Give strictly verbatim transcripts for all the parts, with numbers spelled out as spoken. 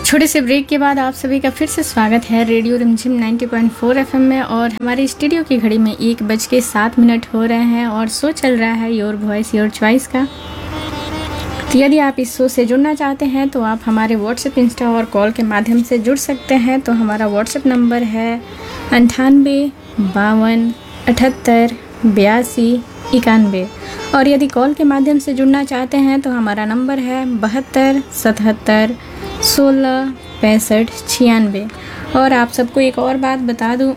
छोटे से ब्रेक के बाद आप सभी का फिर से स्वागत है रेडियो रिमझिम नब्बे पॉइंट चार एफएम में। और हमारे स्टूडियो की घड़ी में एक बज के सात मिनट हो रहे हैं और शो चल रहा है योर वॉइस योर चॉइस का। तो यदि आप इस शो से जुड़ना चाहते हैं तो आप हमारे व्हाट्सएप, इंस्टा और कॉल के माध्यम से जुड़ सकते हैं। तो हमारा व्हाट्सएप नंबर है अंठानवे बावन अठहत्तर बयासी इक्यानवे। और यदि कॉल के माध्यम से जुड़ना चाहते हैं तो हमारा नंबर है बहत्तर सतहत्तर सोलह पैंसठ छियानवे। और आप सबको एक और बात बता दूं,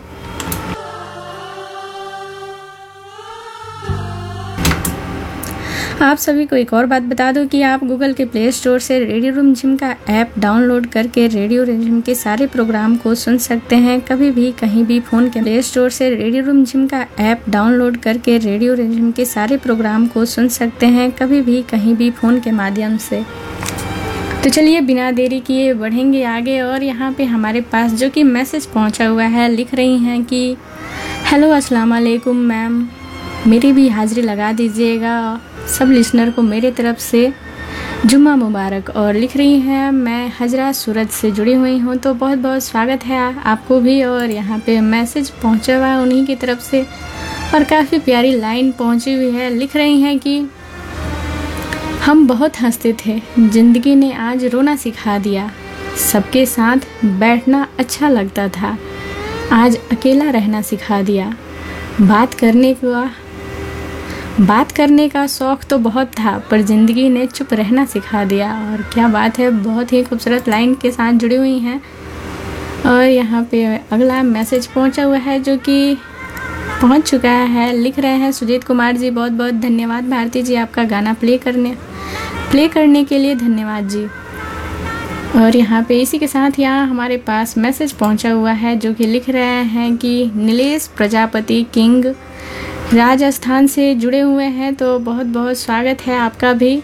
आप सभी को एक और बात बता दूं कि आप गूगल के प्ले स्टोर से रेडियो रिमझिम का ऐप डाउनलोड करके रेडियो रिमझिम के सारे प्रोग्राम को सुन सकते हैं कभी भी कहीं भी। फोन के प्ले स्टोर से रेडियो रिमझिम का ऐप डाउनलोड करके रेडियो रिमझिम के सारे प्रोग्राम को सुन सकते हैं कभी भी कहीं भी फोन के माध्यम से। तो चलिए बिना देरी किए बढ़ेंगे आगे। और यहाँ पे हमारे पास जो कि मैसेज पहुँचा हुआ है, लिख रही हैं कि हेलो अस्सलाम वालेकुम मैम, मेरी भी हाज़िरी लगा दीजिएगा। सब लिसनर को मेरे तरफ से जुम्मा मुबारक। और लिख रही हैं मैं हजरा सूरत से जुड़ी हुई हूँ, तो बहुत बहुत स्वागत है आपको भी। और यहाँ पे मैसेज पहुँचा हुआ है उन्हीं की तरफ से और काफ़ी प्यारी लाइन पहुँची हुई है। लिख रही हैं कि हम बहुत हंसते थे, ज़िंदगी ने आज रोना सिखा दिया। सबके साथ बैठना अच्छा लगता था, आज अकेला रहना सिखा दिया। बात करने का बात करने का शौक़ तो बहुत था, पर ज़िंदगी ने चुप रहना सिखा दिया। और क्या बात है, बहुत ही खूबसूरत लाइन के साथ जुड़ी हुई हैं। और यहाँ पे अगला मैसेज पहुँचा हुआ है जो कि पहुँच चुका है। लिख रहे हैं सुजीत कुमार जी, बहुत बहुत धन्यवाद भारती जी, आपका गाना प्ले करने प्ले करने के लिए धन्यवाद जी। और यहाँ पे इसी के साथ यहाँ हमारे पास मैसेज पहुँचा हुआ है जो कि लिख रहे हैं कि नीलेश प्रजापति किंग राजस्थान से जुड़े हुए हैं, तो बहुत बहुत स्वागत है आपका भी।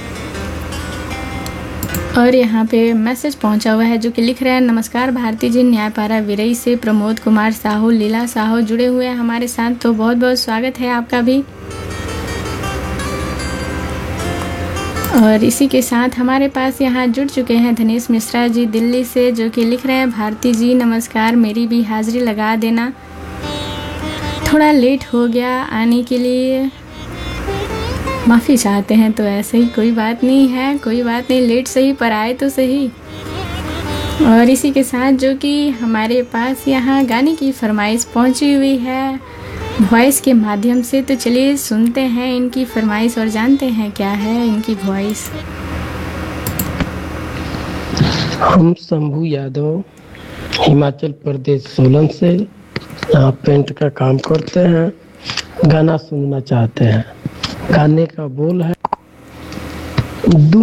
और यहाँ पे मैसेज पहुँचा हुआ है जो कि लिख रहे हैं नमस्कार भारती जी, न्यायपारा विरई से प्रमोद कुमार साहू लीला साहू जुड़े हुए हैं हमारे साथ, तो बहुत बहुत स्वागत है आपका भी। और इसी के साथ हमारे पास यहाँ जुड़ चुके हैं धनेश मिश्रा जी दिल्ली से, जो कि लिख रहे हैं भारती जी नमस्कार, मेरी भी हाज़िरी लगा देना। थोड़ा लेट हो गया आने के लिए, माफ़ी चाहते हैं। तो ऐसे ही कोई बात नहीं है, कोई बात नहीं, लेट सही पर आए तो सही। और इसी के साथ जो कि हमारे पास यहाँ गाने की फरमाइश पहुँची हुई है वॉइस के माध्यम से, तो चलिए सुनते हैं इनकी फरमाइश और जानते हैं क्या है इनकी वॉइस। हम शंभू यादव हिमाचल प्रदेश सोलन से यहाँ पेंट का काम करते हैं, गाना सुनना चाहते हैं। गाने का बोल है